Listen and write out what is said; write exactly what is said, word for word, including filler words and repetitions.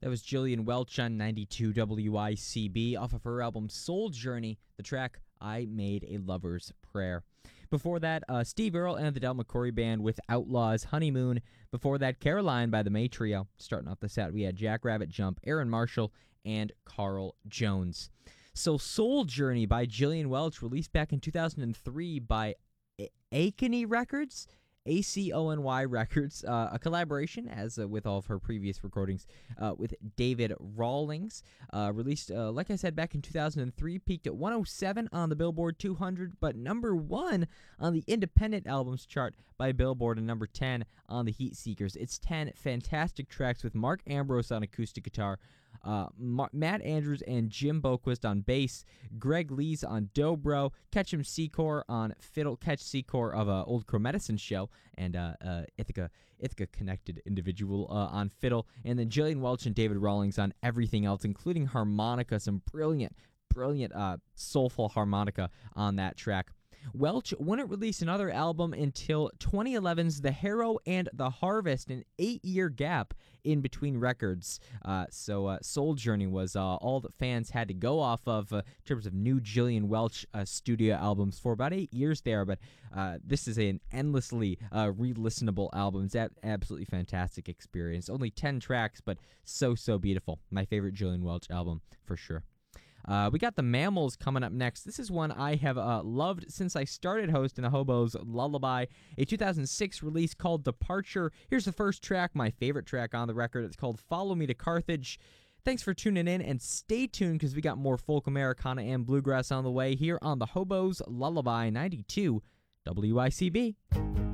That was Jillian Welch on ninety-two W I C B off of her album Soul Journey, the track I Made a Lover's Prayer. Before that, uh, Steve Earle and the Del McCoury Band with Outlaws Honeymoon. Before that, Caroline by the May Trio. Starting off the set, we had Jackrabbit Jump, Aaron Marshall, and Carl Jones. So Soul Journey by Jillian Welch, released back in two thousand three by A- Acony Records. A C O N Y Records, uh, a collaboration, as uh, with all of her previous recordings, uh, with David Rawlings. Uh, released, uh, like I said, back in two thousand three, peaked at one oh seven on the Billboard two hundred, but number one on the independent albums chart by Billboard and number ten on the Heat Seekers. It's ten fantastic tracks with Mark Ambrose on acoustic guitar, Uh, Ma- Matt Andrews and Jim Boquist on bass, Greg Lees on dobro, Ketchum Secor on fiddle, Ketch Secor of uh, Old Crow Medicine Show, and uh, uh, Ithaca, Ithaca Connected Individual uh, on fiddle, and then Jillian Welch and David Rawlings on everything else, including harmonica, some brilliant, brilliant uh, soulful harmonica on that track. Welch wouldn't release another album until twenty eleven's The Harrow and the Harvest, an eight-year gap in between records. Uh, so uh, Soul Journey was uh, all that fans had to go off of uh, in terms of new Jillian Welch uh, studio albums for about eight years there, but uh, this is an endlessly uh, re-listenable album. It's an absolutely fantastic experience. Only ten tracks, but so, so beautiful. My favorite Jillian Welch album, for sure. Uh, we got the Mammals coming up next. This is one I have uh, loved since I started hosting the Hobo's Lullaby, a two thousand six release called Departure. Here's the first track, my favorite track on the record. It's called Follow Me to Carthage. Thanks for tuning in, and stay tuned because we got more folk Americana and bluegrass on the way here on the Hobo's Lullaby ninety-two W I C B.